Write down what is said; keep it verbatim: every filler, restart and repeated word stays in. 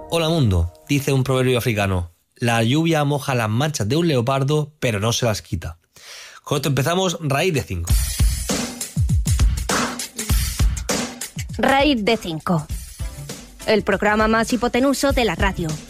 Hola mundo, dice un proverbio africano. La lluvia moja las manchas de un leopardo, pero no se las quita. Con esto empezamos Raíz de cinco. Raíz de cinco. El programa más hipotenuso de la radio.